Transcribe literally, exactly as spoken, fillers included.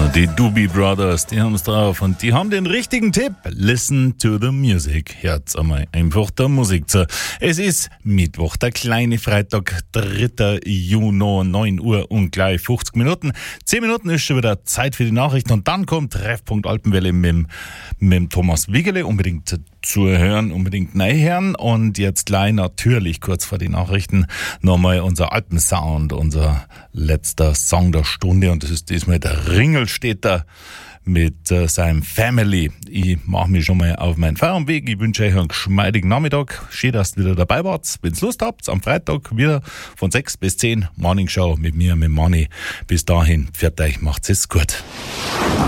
Die Doobie Brothers, die haben es drauf und die haben den richtigen Tipp. Listen to the music. Hört's einmal einfach der Musik zu. Es ist Mittwoch, der kleine Freitag, dritter Juni, neun Uhr und gleich fünfzig Minuten. zehn Minuten ist schon wieder Zeit für die Nachrichten und dann kommt Treffpunkt Alpenwelle mit, dem- mit dem Thomas Wiegele. Unbedingt zuhören, unbedingt reinhören. Und jetzt gleich natürlich kurz vor die Nachrichten nochmal unser Alpensound, unser letzter Song der Stunde. Und das ist diesmal der Ringelstädter mit äh, seinem Family. Ich mache mich schon mal auf meinen Feierabendweg. Ich wünsche euch einen geschmeidigen Nachmittag. Schön, dass ihr wieder dabei wart. Wenn ihr Lust habt, am Freitag wieder von sechs bis zehn Morning Show mit mir, mit Manni. Bis dahin, pfiat euch, macht's es gut.